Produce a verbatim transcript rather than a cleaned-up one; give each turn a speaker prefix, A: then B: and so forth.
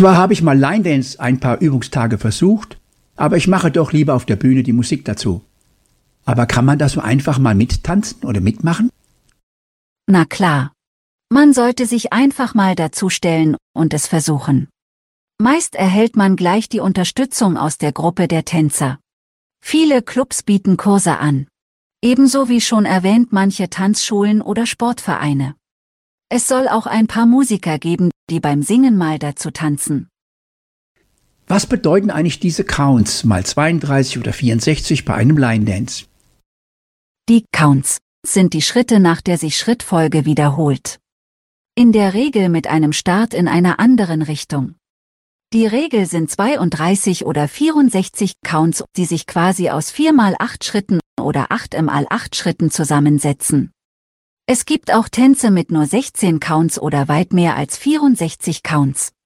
A: Zwar habe ich mal Line Dance ein paar Übungstage versucht, aber ich mache doch lieber auf der Bühne die Musik dazu. Aber kann man da so einfach mal mittanzen oder mitmachen?
B: Na klar. Man sollte sich einfach mal dazustellen und es versuchen. Meist erhält man gleich die Unterstützung aus der Gruppe der Tänzer. Viele Clubs bieten Kurse an. Ebenso wie schon erwähnt manche Tanzschulen oder Sportvereine. Es soll auch ein paar Musiker geben, die beim Singen mal dazu tanzen.
A: Was bedeuten eigentlich diese Counts mal zweiunddreißig oder vierundsechzig bei einem Line Dance?
B: Die Counts sind die Schritte, nach der sich Schrittfolge wiederholt. In der Regel mit einem Start in einer anderen Richtung. Die Regel sind zweiunddreißig oder vierundsechzig Counts, die sich quasi aus vier mal acht Schritten oder acht mal acht Schritten zusammensetzen. Es gibt auch Tänze mit nur sechzehn Counts oder weit mehr als vierundsechzig Counts.